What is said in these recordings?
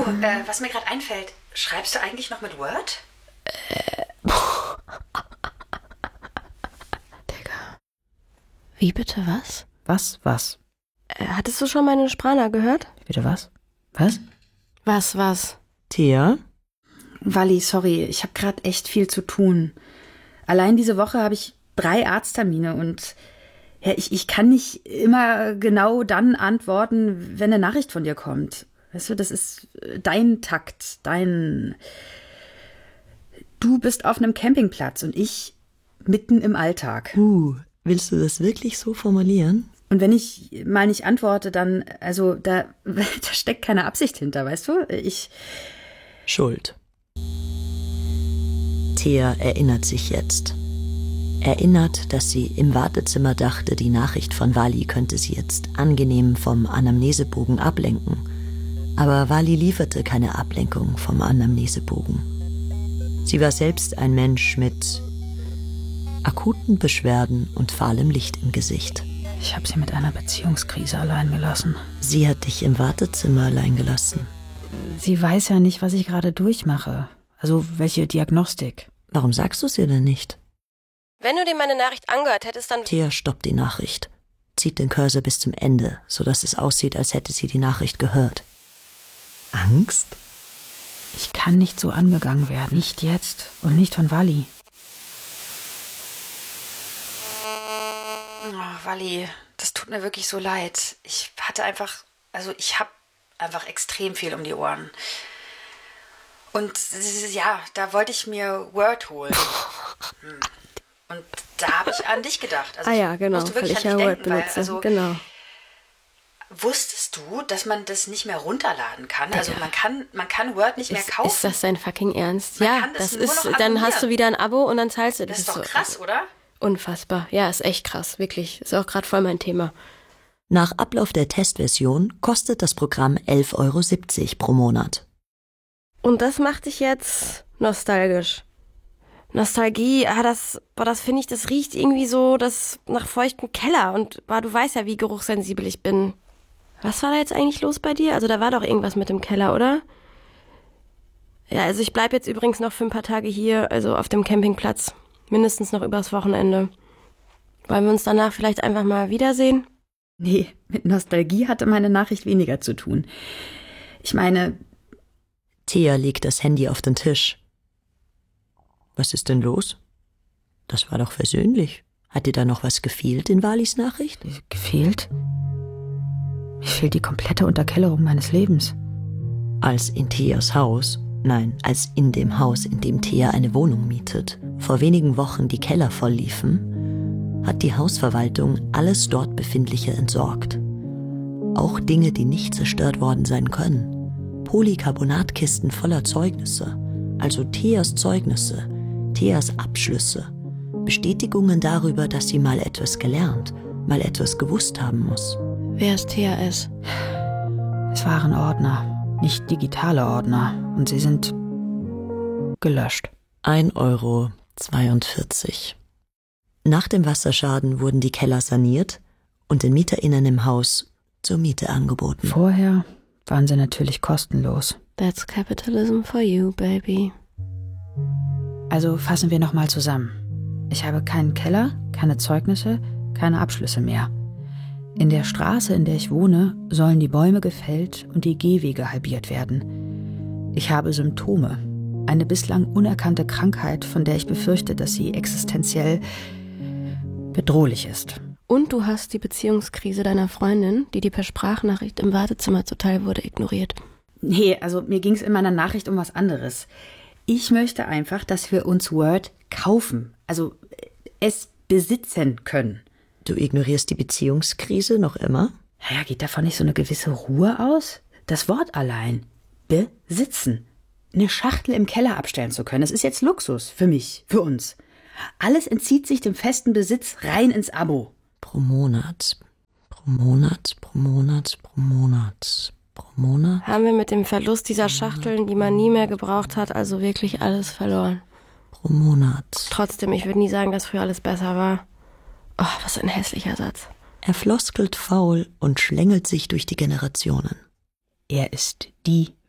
was mir gerade einfällt, schreibst du eigentlich noch mit Word? Digga. Wie bitte, was? Was? Hattest du schon meine Sprana gehört? Bitte was? Was? Was? Thea? Wally, sorry, ich habe gerade echt viel zu tun. Allein diese Woche habe ich 3 Arzttermine und ja, ich kann nicht immer genau dann antworten, wenn eine Nachricht von dir kommt. Weißt du, das ist dein Takt, Du bist auf einem Campingplatz und ich mitten im Alltag. Willst du das wirklich so formulieren? Und wenn ich mal nicht antworte, dann, also da steckt keine Absicht hinter, weißt du? Schuld. Thea erinnert sich jetzt. Erinnert, dass sie im Wartezimmer dachte, die Nachricht von Wally könnte sie jetzt angenehm vom Anamnesebogen ablenken. Aber Wally lieferte keine Ablenkung vom Anamnesebogen. Sie war selbst ein Mensch mit akuten Beschwerden und fahlem Licht im Gesicht. Ich habe sie mit einer Beziehungskrise allein gelassen. Sie hat dich im Wartezimmer allein gelassen. Sie weiß ja nicht, was ich gerade durchmache. Also welche Diagnostik. Warum sagst du es ihr denn nicht? Wenn du dir meine Nachricht angehört hättest, dann... Thea stoppt die Nachricht, zieht den Cursor bis zum Ende, sodass es aussieht, als hätte sie die Nachricht gehört. Angst? Ich kann nicht so angegangen werden. Nicht jetzt und nicht von Wally. Oh, Wally, das tut mir wirklich so leid. Ich habe einfach extrem viel um die Ohren. Und ja, da wollte ich mir Word holen. Und da habe ich an dich gedacht. Also ja, genau, musste wirklich weil ich an dich ja Word denken, benutze. Genau. Wusstest du, dass man das nicht mehr runterladen kann? Also man kann Word nicht mehr kaufen. Ist das dein fucking Ernst? Man Ja, kann das das nur ist, noch dann hast abonnieren. du wieder ein Abo und dann zahlst du. Das ist doch krass, oder? Unfassbar. Ja, ist echt krass, wirklich. Ist auch gerade voll mein Thema. Nach Ablauf der Testversion kostet das Programm 11,70 € pro Monat. Und das macht dich jetzt nostalgisch. Nostalgie, das finde ich, das riecht irgendwie so nach feuchtem Keller. Und du weißt ja, wie geruchssensibel ich bin. Was war da jetzt eigentlich los bei dir? Also da war doch irgendwas mit dem Keller, oder? Ja, also ich bleibe jetzt übrigens noch für ein paar Tage hier, also auf dem Campingplatz. Mindestens noch übers Wochenende. Wollen wir uns danach vielleicht einfach mal wiedersehen? Nee, mit Nostalgie hatte meine Nachricht weniger zu tun. Ich meine... Thea legt das Handy auf den Tisch. Was ist denn los? Das war doch versöhnlich. Hat dir da noch was gefehlt in Walis Nachricht? Gefehlt? Mir fehlt die komplette Unterkellerung meines Lebens. Als in Theas Haus, als in dem Haus, in dem Thea eine Wohnung mietet, vor wenigen Wochen die Keller voll liefen, hat die Hausverwaltung alles dort Befindliche entsorgt. Auch Dinge, die nicht zerstört worden sein können. Polycarbonatkisten voller Zeugnisse, also Theas Zeugnisse, Theas Abschlüsse, Bestätigungen darüber, dass sie mal etwas gelernt, mal etwas gewusst haben muss. Wer ist Thea S? Es waren Ordner, nicht digitale Ordner, und sie sind gelöscht. 1,42 €. Nach dem Wasserschaden wurden die Keller saniert und den MieterInnen im Haus zur Miete angeboten. Vorher waren sie natürlich kostenlos. That's capitalism for you, baby. Also fassen wir nochmal zusammen. Ich habe keinen Keller, keine Zeugnisse, keine Abschlüsse mehr. In der Straße, in der ich wohne, sollen die Bäume gefällt und die Gehwege halbiert werden. Ich habe Symptome. Eine bislang unerkannte Krankheit, von der ich befürchte, dass sie existenziell bedrohlich ist. Und du hast die Beziehungskrise deiner Freundin, die dir per Sprachnachricht im Wartezimmer zuteil wurde, ignoriert. Nee, also mir ging es in meiner Nachricht um was anderes. Ich möchte einfach, dass wir uns Word kaufen, also es besitzen können. Du ignorierst die Beziehungskrise noch immer? Naja, geht davon nicht so eine gewisse Ruhe aus? Das Wort allein. Besitzen. Eine Schachtel im Keller abstellen zu können, das ist jetzt Luxus für mich, für uns. Alles entzieht sich dem festen Besitz rein ins Abo. Pro Monat. Haben wir mit dem Verlust dieser Schachteln, die man nie mehr gebraucht hat, also wirklich alles verloren. Pro Monat. Trotzdem, ich würde nie sagen, dass früher alles besser war. Oh, was ein hässlicher Satz. Er floskelt faul und schlängelt sich durch die Generationen. Er ist die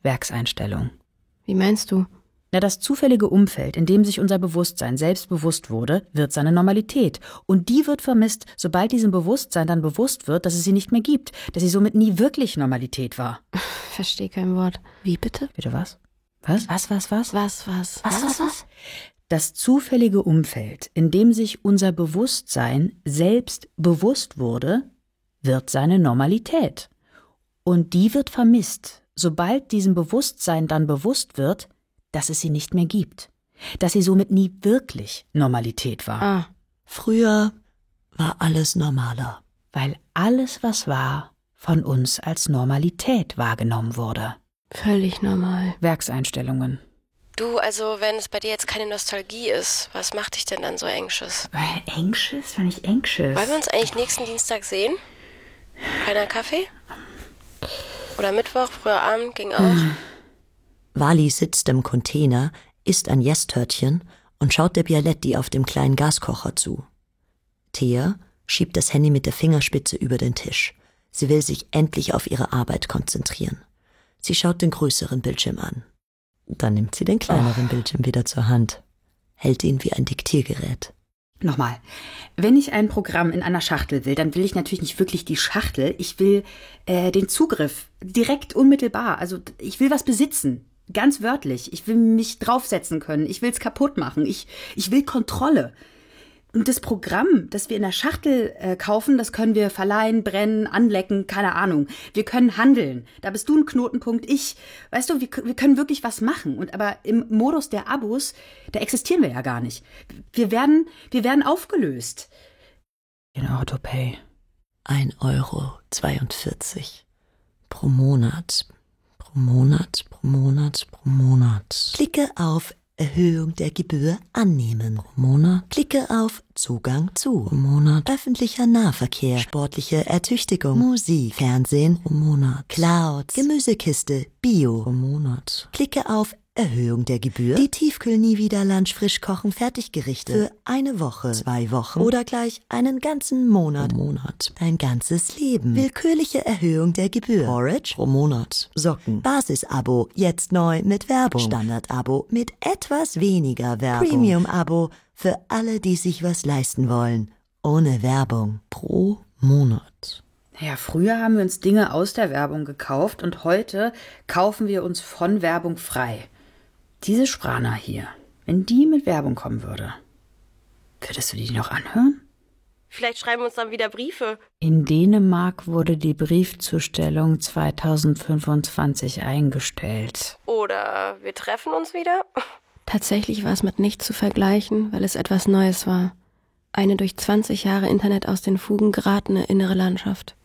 Werkseinstellung. Wie meinst du? Na, das zufällige Umfeld, in dem sich unser Bewusstsein selbst bewusst wurde, wird seine Normalität. Und die wird vermisst, sobald diesem Bewusstsein dann bewusst wird, dass es sie nicht mehr gibt, dass sie somit nie wirklich Normalität war. Verstehe kein Wort. Wie bitte? Bitte was? Was? Was? Das zufällige Umfeld, in dem sich unser Bewusstsein selbst bewusst wurde, wird seine Normalität. Und die wird vermisst, sobald diesem Bewusstsein dann bewusst wird, dass es sie nicht mehr gibt. Dass sie somit nie wirklich Normalität war. Ah. Früher war alles normaler. Weil alles, was war, von uns als Normalität wahrgenommen wurde. Völlig normal. Werkseinstellungen. Du, also wenn es bei dir jetzt keine Nostalgie ist, was macht dich denn dann so anxious? Anxious? War nicht anxious. Wollen wir uns eigentlich nächsten Dienstag sehen? Keiner Kaffee? Oder Mittwoch, früher Abend, ging auch. Wally sitzt im Container, isst ein Yes-Törtchen und schaut der Bialetti auf dem kleinen Gaskocher zu. Thea schiebt das Handy mit der Fingerspitze über den Tisch. Sie will sich endlich auf ihre Arbeit konzentrieren. Sie schaut den größeren Bildschirm an. Dann nimmt sie den kleineren Bildschirm wieder zur Hand, hält ihn wie ein Diktiergerät. Nochmal, wenn ich ein Programm in einer Schachtel will, dann will ich natürlich nicht wirklich die Schachtel. Ich will den Zugriff direkt unmittelbar. Also ich will was besitzen, ganz wörtlich. Ich will mich draufsetzen können. Ich will es kaputt machen. Ich will Kontrolle. Und das Programm, das wir in der Schachtel kaufen, das können wir verleihen, brennen, anlecken, keine Ahnung. Wir können handeln. Da bist du ein Knotenpunkt, ich. Weißt du, wir können wirklich was machen. Aber im Modus der Abos, da existieren wir ja gar nicht. Wir werden aufgelöst. In Autopay. 1,42 € pro Monat. Pro Monat. Klicke auf Erhöhung der Gebühr annehmen. Pro Monat. Klicke auf Zugang zu. Pro Monat. Öffentlicher Nahverkehr. Sportliche Ertüchtigung. Musik. Fernsehen. Pro Monat. Clouds. Gemüsekiste. Bio. Pro Monat. Klicke auf Erhöhung der Gebühr. Die Tiefkühl-Nie-Wieder-Lunch frisch kochen Fertiggerichte. Für eine Woche, 2 Wochen oder gleich einen ganzen Monat. Pro Monat. Dein ganzes Leben. Willkürliche Erhöhung der Gebühr. Porridge pro Monat. Socken. Basis-Abo. Jetzt neu mit Werbung. Standard-Abo mit etwas weniger Werbung. Premium-Abo für alle, die sich was leisten wollen. Ohne Werbung. Pro Monat. Naja, früher haben wir uns Dinge aus der Werbung gekauft und heute kaufen wir uns von Werbung frei. Diese Sprana hier, wenn die mit Werbung kommen würde, würdest du die noch anhören? Vielleicht schreiben wir uns dann wieder Briefe. In Dänemark wurde die Briefzustellung 2025 eingestellt. Oder wir treffen uns wieder? Tatsächlich war es mit nichts zu vergleichen, weil es etwas Neues war. Eine durch 20 Jahre Internet aus den Fugen geratene innere Landschaft,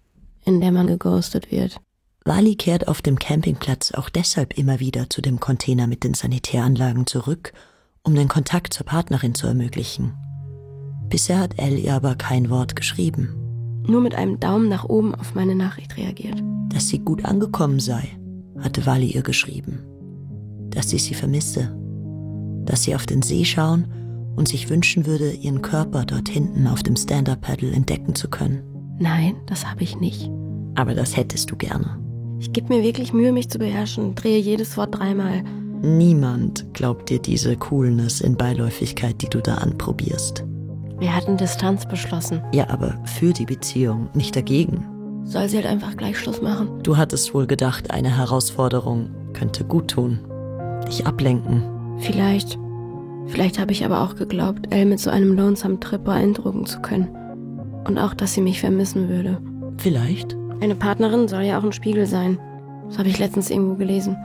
in der man geghostet wird. Wally kehrt auf dem Campingplatz auch deshalb immer wieder zu dem Container mit den Sanitäranlagen zurück, um den Kontakt zur Partnerin zu ermöglichen. Bisher hat Elle ihr aber kein Wort geschrieben. Nur mit einem Daumen nach oben auf meine Nachricht reagiert. Dass sie gut angekommen sei, hatte Wally ihr geschrieben. Dass sie vermisse. Dass sie auf den See schauen und sich wünschen würde, ihren Körper dort hinten auf dem Stand-Up-Paddle entdecken zu können. Nein, das habe ich nicht. Aber das hättest du gerne. Ich gebe mir wirklich Mühe, mich zu beherrschen, drehe jedes Wort 3-mal. Niemand glaubt dir diese Coolness in Beiläufigkeit, die du da anprobierst. Wir hatten Distanz beschlossen. Ja, aber für die Beziehung, nicht dagegen. Soll sie halt einfach gleich Schluss machen? Du hattest wohl gedacht, eine Herausforderung könnte gut tun. Dich ablenken. Vielleicht habe ich aber auch geglaubt, Elle mit so einem Lonesome Trip beeindrucken zu können. Und auch, dass sie mich vermissen würde. Vielleicht. Eine Partnerin soll ja auch ein Spiegel sein. Das habe ich letztens irgendwo gelesen.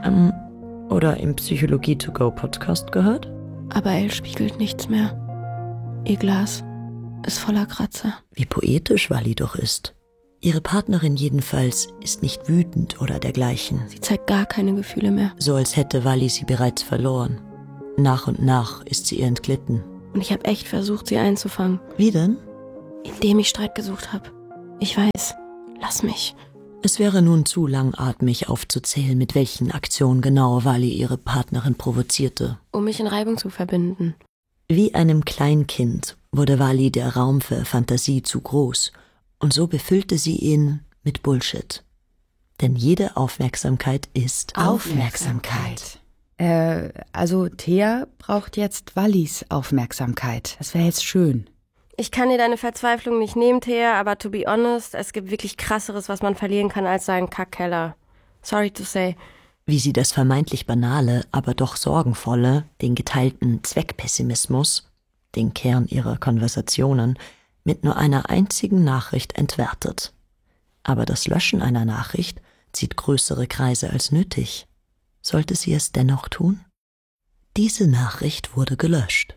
Oder im Psychologie-to-go-Podcast gehört? Aber Elle spiegelt nichts mehr. Ihr Glas ist voller Kratzer. Wie poetisch Wally doch ist. Ihre Partnerin jedenfalls ist nicht wütend oder dergleichen. Sie zeigt gar keine Gefühle mehr. So als hätte Wally sie bereits verloren. Nach und nach ist sie ihr entglitten. Und ich habe echt versucht, sie einzufangen. Wie denn? Indem ich Streit gesucht habe. Ich weiß. Lass mich. Es wäre nun zu langatmig aufzuzählen, mit welchen Aktionen genau Wally ihre Partnerin provozierte. Um mich in Reibung zu verbinden. Wie einem Kleinkind wurde Wally der Raum für Fantasie zu groß und so befüllte sie ihn mit Bullshit. Denn jede Aufmerksamkeit ist Aufmerksamkeit. Also Thea braucht jetzt Wallis Aufmerksamkeit. Das wäre jetzt schön. Ich kann dir deine Verzweiflung nicht nehmen, Thea, aber to be honest, es gibt wirklich Krasseres, was man verlieren kann als seinen Kackkeller. Sorry to say. Wie sie das vermeintlich banale, aber doch sorgenvolle, den geteilten Zweckpessimismus, den Kern ihrer Konversationen, mit nur einer einzigen Nachricht entwertet. Aber das Löschen einer Nachricht zieht größere Kreise als nötig. Sollte sie es dennoch tun? Diese Nachricht wurde gelöscht.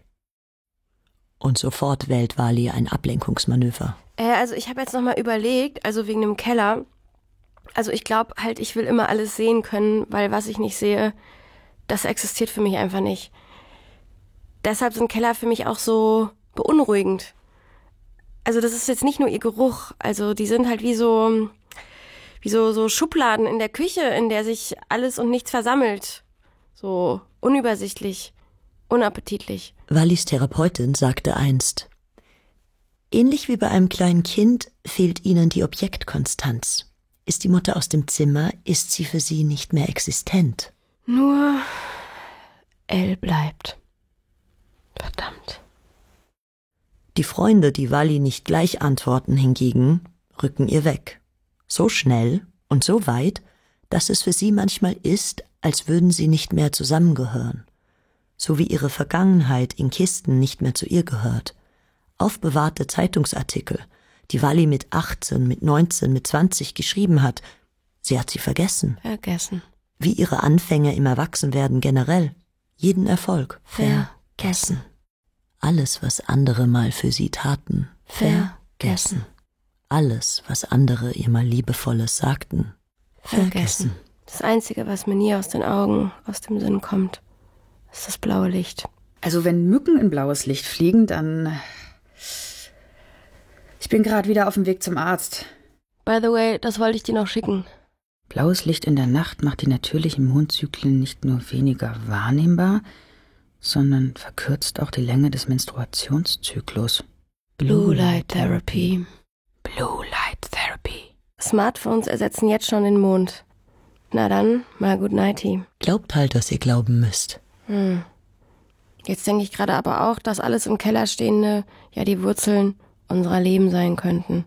Und sofort wählt Wally ein Ablenkungsmanöver. Also ich habe jetzt nochmal überlegt, also wegen dem Keller. Also ich glaube halt, ich will immer alles sehen können, weil was ich nicht sehe, das existiert für mich einfach nicht. Deshalb sind Keller für mich auch so beunruhigend. Also das ist jetzt nicht nur ihr Geruch, also die sind halt wie so Schubladen in der Küche, in der sich alles und nichts versammelt. So unübersichtlich, unappetitlich. Wallys Therapeutin sagte einst, ähnlich wie bei einem kleinen Kind fehlt ihnen die Objektkonstanz. Ist die Mutter aus dem Zimmer, ist sie für sie nicht mehr existent. Nur Elle bleibt. Verdammt. Die Freunde, die Wally nicht gleich antworten hingegen, rücken ihr weg. So schnell und so weit, dass es für sie manchmal ist, als würden sie nicht mehr zusammengehören. So wie ihre Vergangenheit in Kisten nicht mehr zu ihr gehört. Aufbewahrte Zeitungsartikel, die Wally mit 18, mit 19, mit 20 geschrieben hat, sie hat sie vergessen. Vergessen. Wie ihre Anfänge im Erwachsenwerden generell. Jeden Erfolg. Vergessen. Alles, was andere mal für sie taten. Vergessen. Alles, was andere ihr mal Liebevolles sagten. Vergessen. Das Einzige, was mir nie aus den Augen, aus dem Sinn kommt, ist das blaue Licht. Also wenn Mücken in blaues Licht fliegen, dann... Ich bin gerade wieder auf dem Weg zum Arzt. By the way, das wollte ich dir noch schicken. Blaues Licht in der Nacht macht die natürlichen Mondzyklen nicht nur weniger wahrnehmbar, sondern verkürzt auch die Länge des Menstruationszyklus. Blue Light Therapy. Blue Light Therapy. Smartphones ersetzen jetzt schon den Mond. Na dann, mal good nighty. Glaubt halt, was ihr glauben müsst. Jetzt denke ich gerade aber auch, dass alles im Keller Stehende ja die Wurzeln unserer Leben sein könnten.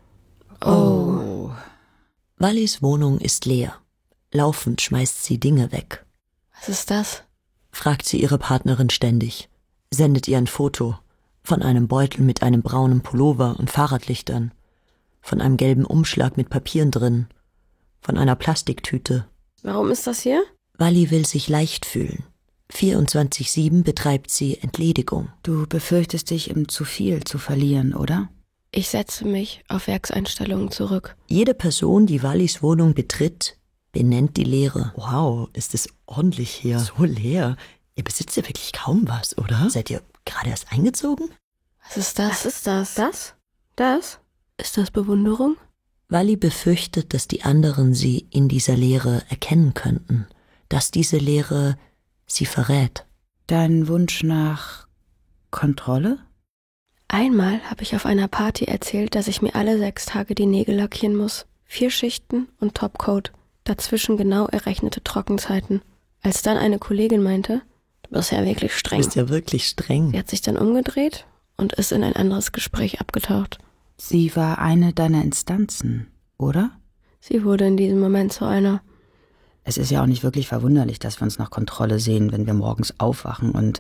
Oh. Wallys Wohnung ist leer. Laufend schmeißt sie Dinge weg. Was ist das? Fragt sie ihre Partnerin ständig. Sendet ihr ein Foto. Von einem Beutel mit einem braunen Pullover und Fahrradlichtern. Von einem gelben Umschlag mit Papieren drin. Von einer Plastiktüte. Warum ist das hier? Wally will sich leicht fühlen. 24/7 betreibt sie Entledigung. Du befürchtest dich im zu viel zu verlieren, oder? Ich setze mich auf Werkseinstellungen zurück. Jede Person, die Wallys Wohnung betritt, benennt die Leere. Wow, ist es ordentlich hier. So leer. Ihr besitzt ja wirklich kaum was, oder? Seid ihr gerade erst eingezogen? Was ist das? Was ist das? Das? Das? Ist das Bewunderung? Wally befürchtet, dass die anderen sie in dieser Leere erkennen könnten. Dass diese Leere sie verrät. Dein Wunsch nach Kontrolle? Einmal habe ich auf einer Party erzählt, dass ich mir alle 6 Tage die Nägel lackieren muss. 4 Schichten und Topcoat. Dazwischen genau errechnete Trockenzeiten. Als dann eine Kollegin meinte, du bist ja wirklich streng. Du bist ja wirklich streng. Sie hat sich dann umgedreht und ist in ein anderes Gespräch abgetaucht. Sie war eine deiner Instanzen, oder? Sie wurde in diesem Moment zu einer. Es ist ja auch nicht wirklich verwunderlich, dass wir uns nach Kontrolle sehen, wenn wir morgens aufwachen und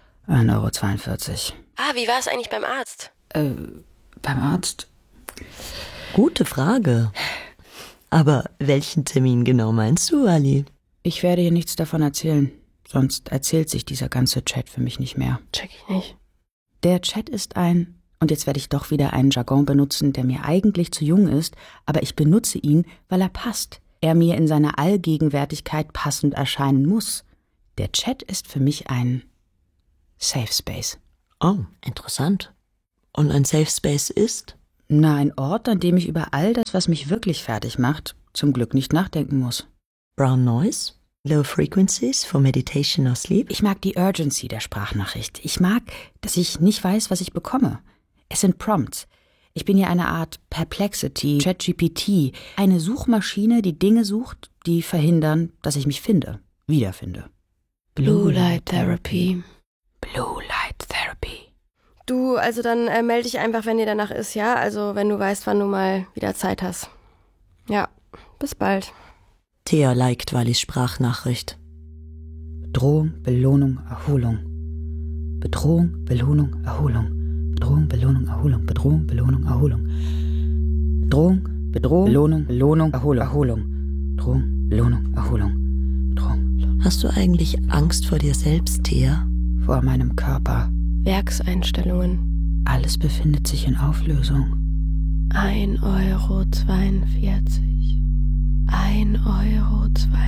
1,42 €. Wie war es eigentlich beim Arzt? Beim Arzt? Gute Frage. Aber welchen Termin genau meinst du, Wally? Ich werde hier nichts davon erzählen. Sonst erzählt sich dieser ganze Chat für mich nicht mehr. Check ich nicht. Der Chat ist und jetzt werde ich doch wieder einen Jargon benutzen, der mir eigentlich zu jung ist, aber ich benutze ihn, weil er passt. Er mir in seiner Allgegenwärtigkeit passend erscheinen muss. Der Chat ist für mich ein Safe Space. Oh, interessant. Und ein Safe Space ist? Na, ein Ort, an dem ich über all das, was mich wirklich fertig macht, zum Glück nicht nachdenken muss. Brown Noise? Low Frequencies for Meditation or Sleep? Ich mag die Urgency der Sprachnachricht. Ich mag, dass ich nicht weiß, was ich bekomme. Es sind Prompts. Ich bin ja eine Art Perplexity, ChatGPT, eine Suchmaschine, die Dinge sucht, die verhindern, dass ich mich wiederfinde. Blue Light Therapy. Blue Light Therapy. Du, also dann melde dich einfach, wenn dir danach ist, ja? Also wenn du weißt, wann du mal wieder Zeit hast. Ja, bis bald. Thea liked Wallis Sprachnachricht. Bedrohung, Belohnung, Erholung. Bedrohung, Belohnung, Erholung. Bedrohung, Belohnung, Erholung. Bedrohung, Belohnung, Erholung. Bedrohung, Belohnung, Erholung. Bedrohung, Belohnung, Erholung. Bedrohung. Hast du eigentlich Angst vor dir selbst, Thea? Vor meinem Körper. Werkseinstellungen. Alles befindet sich in Auflösung. 1,42 Euro. 1,42 Euro.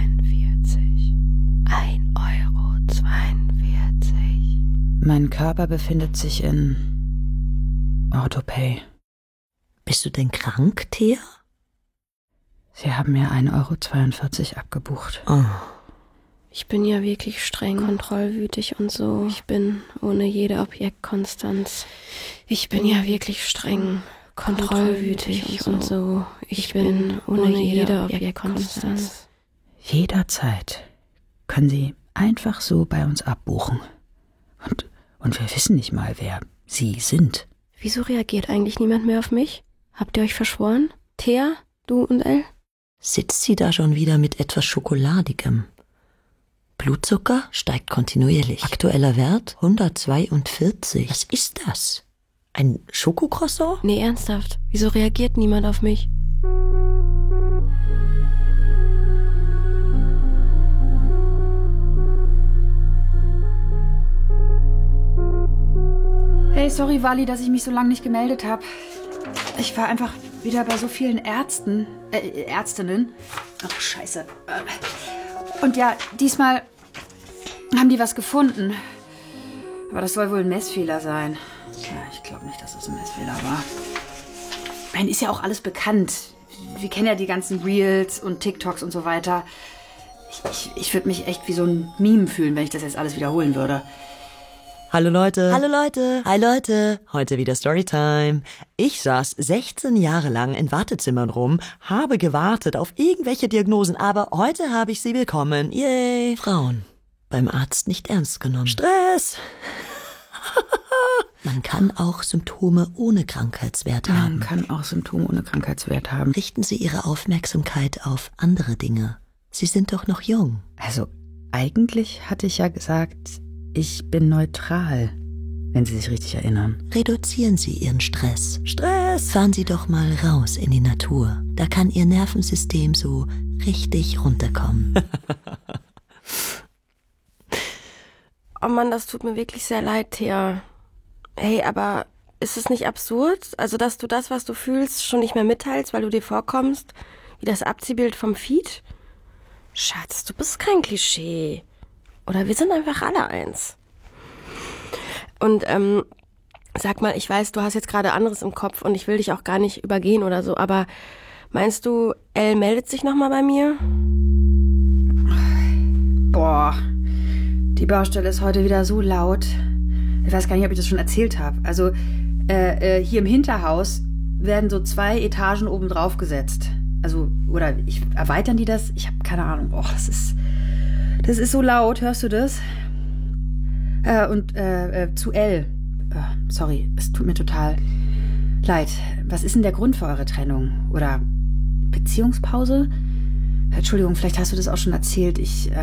1,42 Euro. Mein Körper befindet sich in Autopay. Bist du denn krank, Thea? Sie haben mir 1,42 Euro abgebucht. Oh. Ich bin ja wirklich streng, kontrollwütig und so. Ich bin ohne jede Objektkonstanz. Ich bin ja wirklich streng, kontrollwütig und so. Ich bin ohne jede Objektkonstanz. Jederzeit können Sie einfach so bei uns abbuchen. Und wir wissen nicht mal, wer Sie sind. Wieso reagiert eigentlich niemand mehr auf mich? Habt ihr euch verschworen? Thea, du und Elle? Sitzt sie da schon wieder mit etwas Schokoladigem? Blutzucker steigt kontinuierlich. Aktueller Wert 142. Was ist das? Ein Schokocroissant? Nee, ernsthaft. Wieso reagiert niemand auf mich? Hey, sorry, Wally, dass ich mich so lange nicht gemeldet habe. Ich war einfach wieder bei so vielen Ärztinnen. Ach, scheiße. Und ja, diesmal haben die was gefunden. Aber das soll wohl ein Messfehler sein. Ja, ich glaube nicht, dass es ein Messfehler war. Ich meine, ist ja auch alles bekannt. Wir kennen ja die ganzen Reels und TikToks und so weiter. Ich würde mich echt wie so ein Meme fühlen, wenn ich das jetzt alles wiederholen würde. Hallo Leute. Hallo Leute. Hi Leute. Heute wieder Storytime. Ich saß 16 Jahre lang in Wartezimmern rum, habe gewartet auf irgendwelche Diagnosen, aber heute habe ich sie bekommen. Yay. Frauen. Beim Arzt nicht ernst genommen. Stress. Man kann auch Symptome ohne Krankheitswert haben. Man kann auch Symptome ohne Krankheitswert haben. Richten Sie Ihre Aufmerksamkeit auf andere Dinge. Sie sind doch noch jung. Also, eigentlich hatte ich ja gesagt, ich bin neutral, wenn Sie sich richtig erinnern. Reduzieren Sie Ihren Stress. Stress! Fahren Sie doch mal raus in die Natur. Da kann Ihr Nervensystem so richtig runterkommen. Oh Mann, das tut mir wirklich sehr leid, Thea. Hey, aber ist es nicht absurd? Also, dass du das, was du fühlst, schon nicht mehr mitteilst, weil du dir vorkommst, wie das Abziehbild vom Feed? Schatz, du bist kein Klischee. Oder wir sind einfach alle eins. Und sag mal, ich weiß, du hast jetzt gerade anderes im Kopf und ich will dich auch gar nicht übergehen oder so, aber meinst du, Elle meldet sich nochmal bei mir? Boah, die Baustelle ist heute wieder so laut. Ich weiß gar nicht, ob ich das schon erzählt habe. Also hier im Hinterhaus werden so 2 Etagen oben drauf gesetzt. Also, oder erweitern die das? Ich habe keine Ahnung. Boah, das ist so laut, hörst du das? Und zu Elle. Sorry, es tut mir total leid. Was ist denn der Grund für eure Trennung? Oder Beziehungspause? Entschuldigung, vielleicht hast du das auch schon erzählt.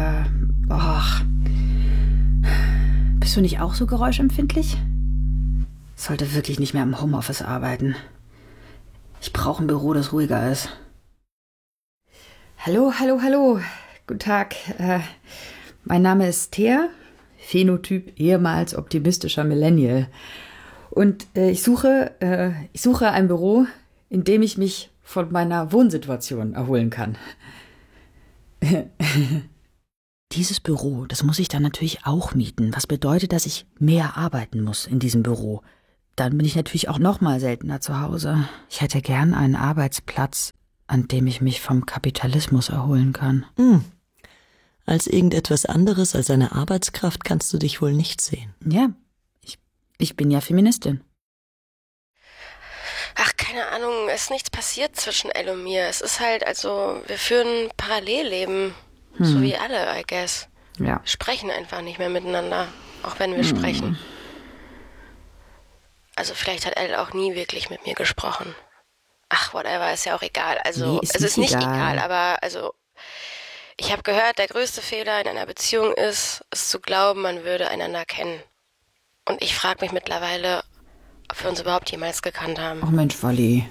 Bist du nicht auch so geräuschempfindlich? Ich sollte wirklich nicht mehr im Homeoffice arbeiten. Ich brauche ein Büro, das ruhiger ist. Hallo. Guten Tag. Mein Name ist Thea, Phänotyp ehemals optimistischer Millennial. Und ich suche ein Büro, in dem ich mich von meiner Wohnsituation erholen kann. Dieses Büro, das muss ich dann natürlich auch mieten, was bedeutet, dass ich mehr arbeiten muss in diesem Büro. Dann bin ich natürlich auch noch mal seltener zu Hause. Ich hätte gern einen Arbeitsplatz, an dem ich mich vom Kapitalismus erholen kann. Als irgendetwas anderes als eine Arbeitskraft kannst du dich wohl nicht sehen. Ja, ich bin ja Feministin. Ach keine Ahnung, es ist nichts passiert zwischen Elle und mir. Es ist halt, also, wir führen Parallelleben. So wie alle, I guess. Ja. Sprechen einfach nicht mehr miteinander, auch wenn wir sprechen. Also vielleicht hat Elle auch nie wirklich mit mir gesprochen. Ach, whatever, ist ja auch egal. Also, Nee, es ist nicht egal, aber also, ich habe gehört, der größte Fehler in einer Beziehung ist, es zu glauben, man würde einander kennen. Und ich frage mich mittlerweile, ob wir uns überhaupt jemals gekannt haben. Ach Mensch, Wally.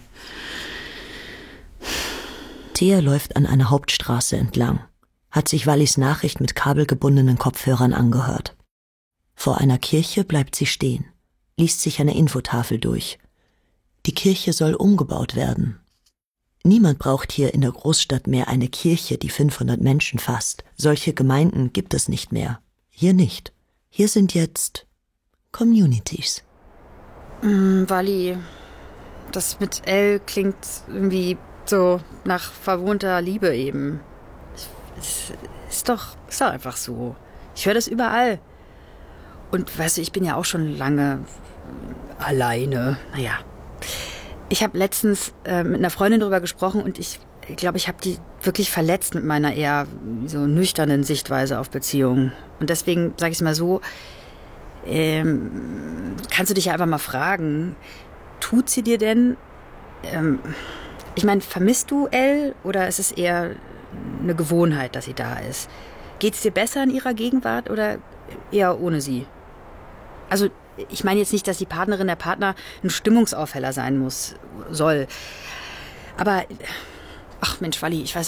Thea läuft an einer Hauptstraße entlang, hat sich Wallys Nachricht mit kabelgebundenen Kopfhörern angehört. Vor einer Kirche bleibt sie stehen, liest sich eine Infotafel durch. Die Kirche soll umgebaut werden. Niemand braucht hier in der Großstadt mehr eine Kirche, die 500 Menschen fasst. Solche Gemeinden gibt es nicht mehr. Hier nicht. Hier sind jetzt Communities. Wally, das mit Elle klingt irgendwie so nach verwohnter Liebe eben. Es ist doch einfach so. Ich höre das überall. Und weißt du, ich bin ja auch schon lange alleine. Naja. Ich habe letztens mit einer Freundin drüber gesprochen und ich glaube, ich habe die wirklich verletzt mit meiner eher so nüchternen Sichtweise auf Beziehungen. Und deswegen sage ich es mal so, kannst du dich ja einfach mal fragen, tut sie dir denn, ich meine, vermisst du Elle oder ist es eher eine Gewohnheit, dass sie da ist? Geht es dir besser in ihrer Gegenwart oder eher ohne sie? Also ich meine jetzt nicht, dass die Partnerin, der Partner ein Stimmungsaufheller sein soll. Aber, ach Mensch, Wally, ich weiß